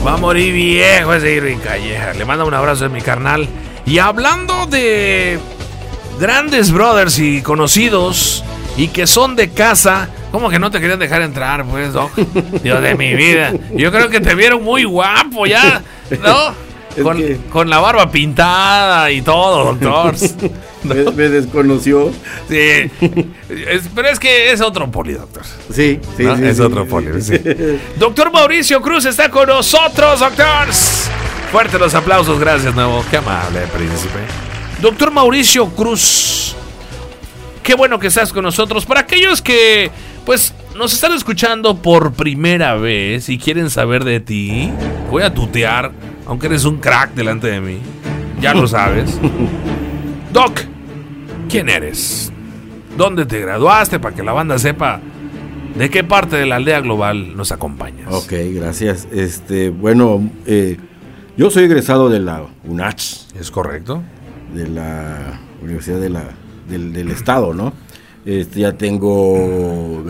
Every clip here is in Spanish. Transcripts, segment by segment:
Va a morir viejo ese Irving Calleja. Le mando un abrazo de mi carnal. Y hablando de grandes brothers y conocidos y que son de casa, ¿cómo que no te querían dejar entrar, pues, Doc? Dios de mi vida. Yo creo que te vieron muy guapo ya, ¿no? Con la barba pintada y todo, doctor. ¿No? Me desconoció. Sí. Pero es que es otro poli, doctor. Sí, ¿no? Es otro poli. Sí. Doctor Mauricio Cruz está con nosotros, doctores. Fuertes los aplausos, gracias, nuevo. Qué amable, príncipe. Doctor Mauricio Cruz, qué bueno que estás con nosotros. Para aquellos que, pues, nos están escuchando por primera vez y quieren saber de ti, voy a tutear, aunque eres un crack delante de mí. Ya lo sabes. Doc, ¿quién eres? ¿Dónde te graduaste? Para que la banda sepa de qué parte de la aldea global nos acompañas. Ok, gracias. Bueno, yo soy egresado de la UNACH. ¿Es correcto? De la Universidad del Estado, ¿no? Ya tengo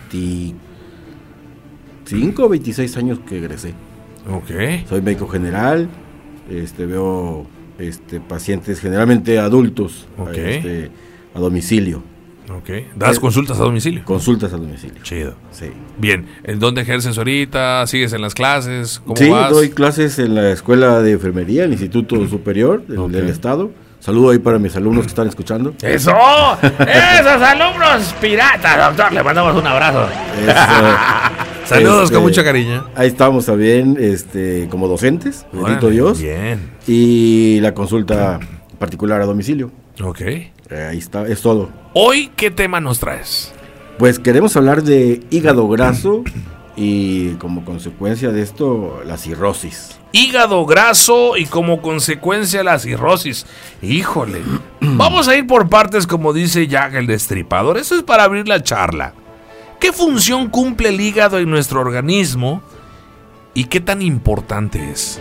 25, 26 años que egresé. Ok. Soy médico general, veo pacientes generalmente adultos, okay. A domicilio. Ok. ¿Das consultas a domicilio? Consultas a domicilio. Chido. Sí. Bien. ¿En dónde ejerces ahorita? ¿Sigues en las clases? ¿Cómo vas? Sí, doy clases en la Escuela de Enfermería, el Instituto Superior del Estado. Saludo ahí para mis alumnos que están escuchando. ¡Eso! ¡Esos alumnos piratas, doctor! Le mandamos un abrazo. Saludos con mucho cariño. Ahí estamos también, como docentes, bendito Dios. Bien. Y la consulta particular a domicilio. Ok. Ahí está, es todo. Hoy, ¿qué tema nos traes? Pues queremos hablar de hígado graso y como consecuencia de esto, la cirrosis. Hígado graso y como consecuencia la cirrosis. Híjole. Vamos a ir por partes, como dice Jack el Destripador. Eso es para abrir la charla. ¿Qué función cumple el hígado en nuestro organismo y qué tan importante es?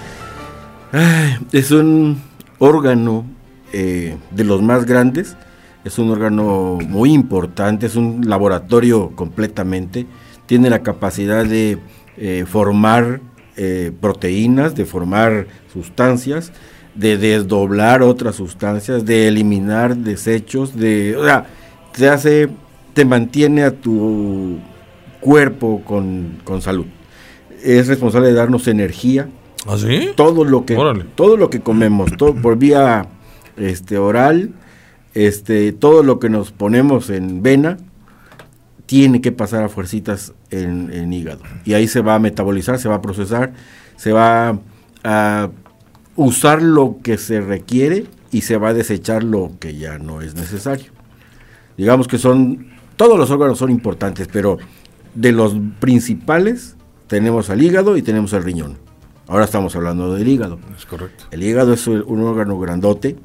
Es un órgano de los más grandes. Es un órgano muy importante, es un laboratorio completamente. Tiene la capacidad de formar proteínas, de formar sustancias, de desdoblar otras sustancias, de eliminar desechos, te mantiene a tu cuerpo con salud. Es responsable de darnos energía. ¿Ah, sí? Todo lo que comemos, todo por vía oral, todo lo que nos ponemos en vena tiene que pasar a fuercitas en hígado. Y ahí se va a metabolizar, se va a procesar, se va a usar lo que se requiere y se va a desechar lo que ya no es necesario. Digamos que todos los órganos son importantes, pero de los principales tenemos al hígado y tenemos al riñón. Ahora estamos hablando del hígado. Es correcto. El hígado es un órgano grandote,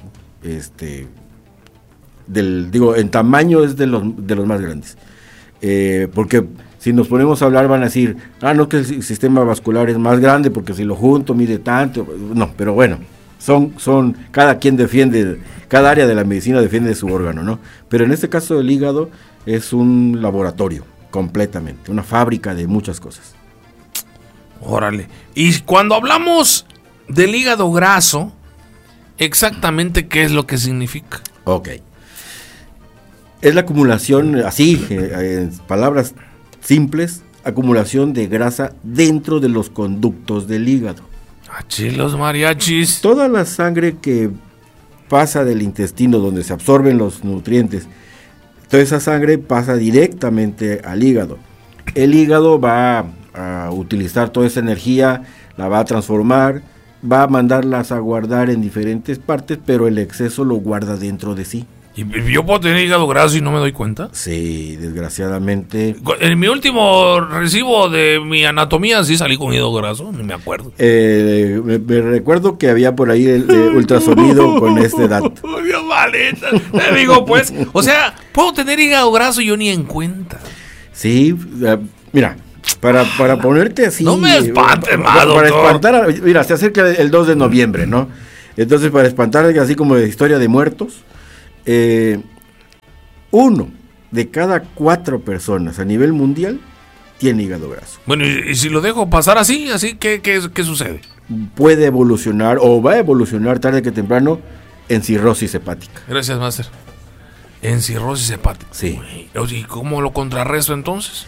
en tamaño es de los más grandes. Porque si nos ponemos a hablar van a decir, no, que el sistema vascular es más grande porque si lo junto mide tanto. No, pero bueno, son cada quien defiende, cada área de la medicina defiende su órgano, ¿no? Pero en este caso el hígado es un laboratorio completamente, una fábrica de muchas cosas. Órale. Y cuando hablamos del hígado graso, exactamente qué es lo que significa. Ok. Es la acumulación, así, en palabras simples, acumulación de grasa dentro de los conductos del hígado. Los mariachis. Toda la sangre que pasa del intestino donde se absorben los nutrientes, toda esa sangre pasa directamente al hígado. El hígado va a utilizar toda esa energía, la va a transformar, va a mandarlas a guardar en diferentes partes, pero el exceso lo guarda dentro de sí. ¿Y yo puedo tener hígado graso y no me doy cuenta? Sí, desgraciadamente. En mi último recibo de mi anatomía sí salí con hígado graso, no me acuerdo. Me recuerdo que había por ahí el ultrasonido con este dato. Dios maleta. Te digo pues, o sea, puedo tener hígado graso y yo ni en cuenta. Sí, mira, para ponerte así. No me espantes, para espantar, mira, se acerca el 2 de noviembre, ¿no? Entonces, para espantar así como de historia de muertos, 1 de cada 4 personas a nivel mundial tiene hígado graso. Bueno, y si lo dejo pasar así, ¿qué sucede? Puede evolucionar o va a evolucionar tarde que temprano en cirrosis hepática. Gracias, Master. En cirrosis hepática. Sí. Oye, ¿y cómo lo contrarresto entonces?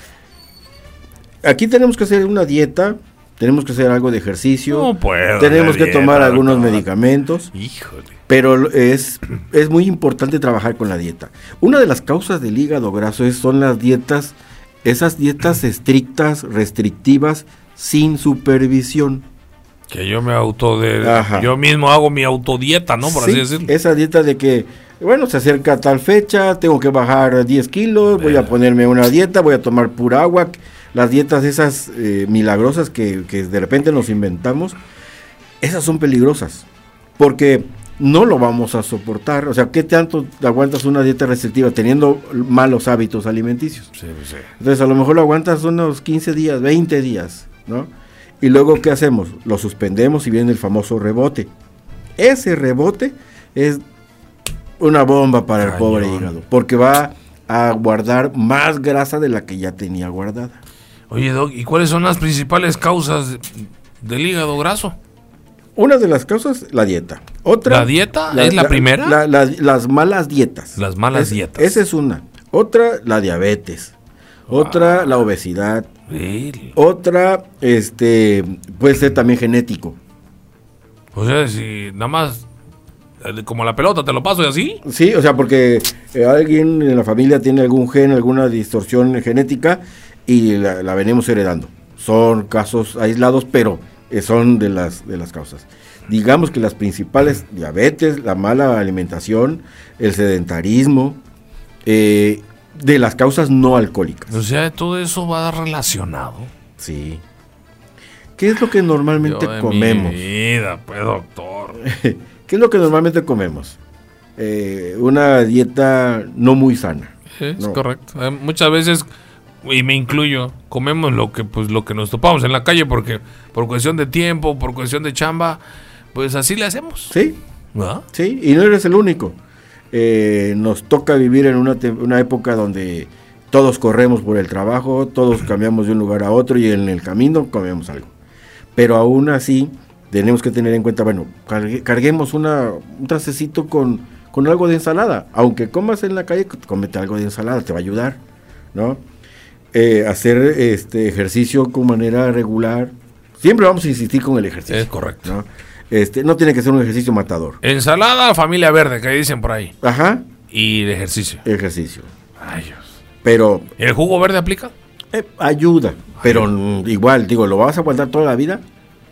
Aquí tenemos que hacer una dieta, tenemos que hacer algo de ejercicio, No puedo. tenemos que tomar algunos medicamentos. Híjole. Pero es muy importante trabajar con la dieta. Una de las causas del hígado graso son las dietas, esas dietas estrictas, restrictivas, sin supervisión. Que yo yo mismo hago mi autodieta, ¿no? Por Sí, así decirlo. esa dieta de que, bueno, se acerca a tal fecha, tengo que bajar 10 kilos, voy a ponerme una dieta, voy a tomar pura agua. Las dietas esas milagrosas que de repente nos inventamos, esas son peligrosas. Porque no lo vamos a soportar. O sea, ¿qué tanto aguantas una dieta restrictiva teniendo malos hábitos alimenticios? Sí. Entonces, a lo mejor lo aguantas unos 15 días, 20 días, ¿no? Y luego, ¿qué hacemos? Lo suspendemos y viene el famoso rebote. Ese rebote es una bomba para el pobre hígado, porque va a guardar más grasa de la que ya tenía guardada. Oye, Doc, ¿y cuáles son las principales causas del hígado graso? Una de las causas, la dieta. Otra, ¿La dieta es la primera? Las malas dietas. Las malas dietas. Esa es una. Otra, la diabetes. Otra, la obesidad. Really? Otra, puede ser también genético. O sea, si nada más, como la pelota, te lo paso y así. Sí, o sea, porque alguien en la familia tiene algún gen, alguna distorsión genética y la venimos heredando. Son casos aislados, pero son de las causas. Digamos que las principales, diabetes, la mala alimentación, el sedentarismo, de las causas no alcohólicas. O sea, todo eso va relacionado. Sí. ¿Qué es lo que normalmente comemos? Mi vida, pues, doctor. ¿Qué es lo que normalmente comemos? Una dieta no muy sana. Es correcto. Muchas veces, y me incluyo, comemos lo que nos topamos en la calle porque por cuestión de tiempo, por cuestión de chamba, pues así le hacemos. Sí. ¿Ah? Sí, y no eres el único. Nos toca vivir en una época donde todos corremos por el trabajo, todos cambiamos de un lugar a otro y en el camino comemos algo. Pero aún así tenemos que tener en cuenta, bueno, carguemos un trastecito con algo de ensalada. Aunque comas en la calle, cómete algo de ensalada, te va a ayudar, ¿no? Hacer ejercicio con manera regular. Siempre vamos a insistir con el ejercicio. Es correcto. ¿No? No tiene que ser un ejercicio matador. Ensalada, familia verde, que dicen por ahí. Ajá. Y el ejercicio. Ay, Dios. Pero ¿el jugo verde aplica? Ayuda, pero igual, digo, ¿lo vas a aguantar toda la vida?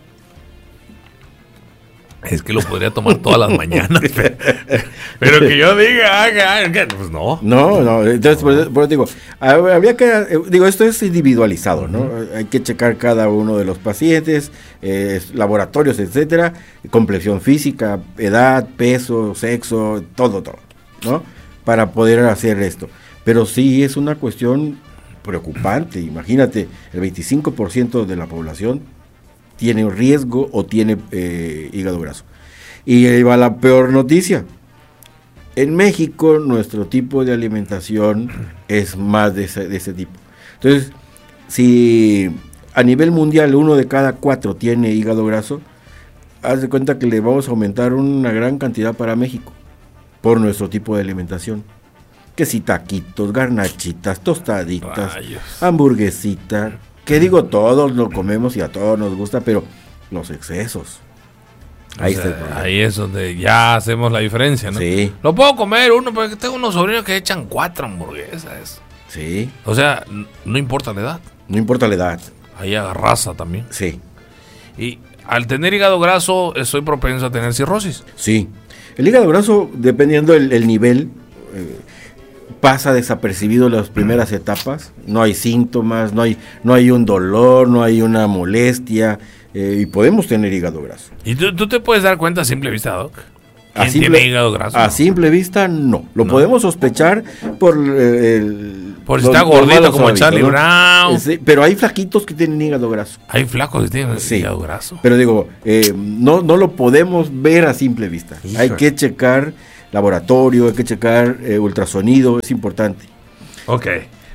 Es que lo podría tomar todas las mañanas. Pero que yo diga, pues no. No, entonces por eso digo, habría que, esto es individualizado, ¿no? Hay que checar cada uno de los pacientes, laboratorios, etcétera, complexión física, edad, peso, sexo, todo, ¿no? Para poder hacer esto. Pero sí es una cuestión preocupante. Imagínate, el 25% de la población tiene riesgo o tiene hígado graso. Y ahí va la peor noticia. En México nuestro tipo de alimentación es más de ese tipo. Entonces, si a nivel mundial 1 de cada 4 tiene hígado graso, haz de cuenta que le vamos a aumentar una gran cantidad para México por nuestro tipo de alimentación. Que si taquitos, garnachitas, tostaditas, hamburguesita, que digo, todos lo comemos y a todos nos gusta, pero los excesos. Ahí es donde ya hacemos la diferencia, ¿no? Sí. Lo puedo comer uno, porque tengo unos sobrinos que echan 4 hamburguesas. Sí. O sea, no importa la edad. No importa la edad. Ahí raza también. Sí. Y al tener hígado graso, estoy propenso a tener cirrosis. Sí. El hígado graso, dependiendo el nivel, pasa desapercibido las primeras etapas. No hay síntomas, no hay un dolor, no hay una molestia, y podemos tener hígado graso. ¿Y tú te puedes dar cuenta a simple vista, Doc? ¿Quién tiene hígado graso? A simple vista, no. Lo podemos sospechar por si está gordito como Charlie Brown. Sí, pero hay flaquitos que tienen hígado graso. Hay flacos que tienen hígado graso. Pero digo, no lo podemos ver a simple vista. Híjole. Hay que checar laboratorio, hay que checar ultrasonido, es importante. Ok.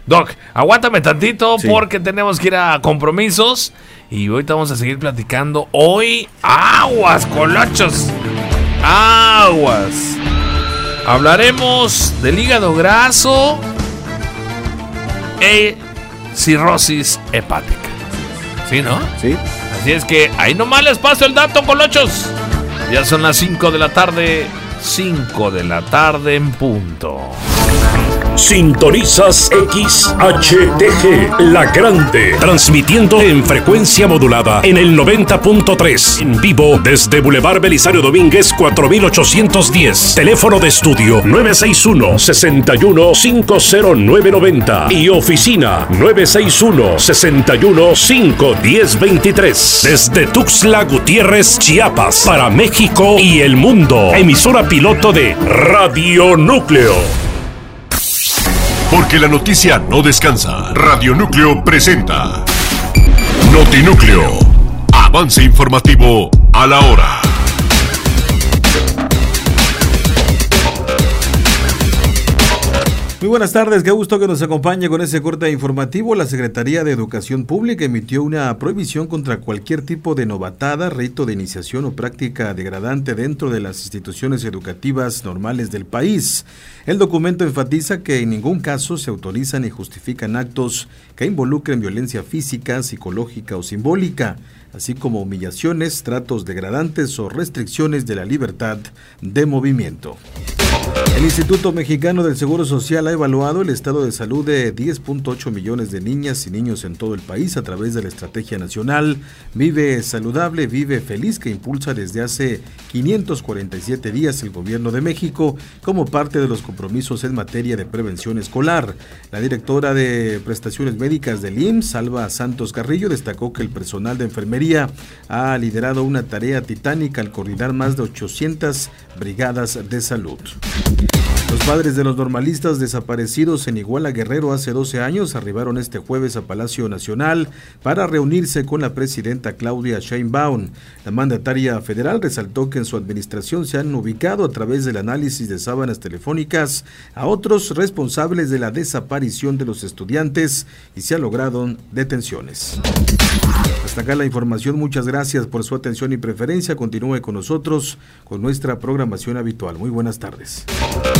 Doc, aguántame tantito Sí. porque tenemos que ir a compromisos y ahorita vamos a seguir platicando. Hoy, aguas, colochos, aguas. Hablaremos del hígado graso e cirrosis hepática. ¿Sí, no? Sí. Así es que ahí nomás les paso el dato, colochos. Ya son las 5 de la tarde. 5 de la tarde en punto. Sintonizas XHTG, La Grande, transmitiendo en frecuencia modulada en el 90.3, en vivo desde Boulevard Belisario Domínguez 4810, teléfono de estudio 961-61-50990 y oficina 961-61-51023, desde Tuxtla Gutiérrez, Chiapas, para México y el mundo, emisora piloto de Radio Núcleo. Porque la noticia no descansa. Radio Núcleo presenta Notinúcleo. Avance informativo a la hora. Muy buenas tardes, qué gusto que nos acompañe con ese corte informativo. La Secretaría de Educación Pública emitió una prohibición contra cualquier tipo de novatada, rito de iniciación o práctica degradante dentro de las instituciones educativas normales del país. El documento enfatiza que en ningún caso se autorizan ni justifican actos que involucren violencia física, psicológica o simbólica, así como humillaciones, tratos degradantes o restricciones de la libertad de movimiento. El Instituto Mexicano del Seguro Social ha evaluado el estado de salud de 10.8 millones de niñas y niños en todo el país a través de la Estrategia Nacional Vive Saludable, Vive Feliz, que impulsa desde hace 547 días el Gobierno de México como parte de los compromisos en materia de prevención escolar. La directora de Prestaciones Médicas del IMSS, Alba Santos Carrillo, destacó que el personal de enfermería ha liderado una tarea titánica al coordinar más de 800 brigadas de salud. Los padres de los normalistas desaparecidos en Iguala Guerrero hace 12 años arribaron este jueves a Palacio Nacional para reunirse con la presidenta Claudia Sheinbaum. La mandataria federal resaltó que en su administración se han ubicado a través del análisis de sábanas telefónicas a otros responsables de la desaparición de los estudiantes y se han logrado detenciones. Hasta acá la información, muchas gracias por su atención y preferencia. Continúe con nosotros con nuestra programación habitual. Muy buenas tardes.